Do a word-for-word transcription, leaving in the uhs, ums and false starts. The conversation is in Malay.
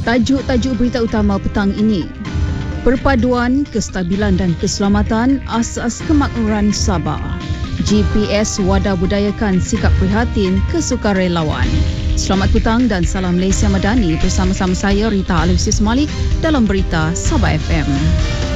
Tajuk-tajuk berita utama petang ini. Perpaduan, kestabilan dan keselamatan asas kemakmuran Sabah. G P S wadah budayakan sikap prihatin kesukarelawan. Selamat petang dan salam Malaysia Madani bersama-sama saya Rita Alusis Malik dalam berita Sabah F M.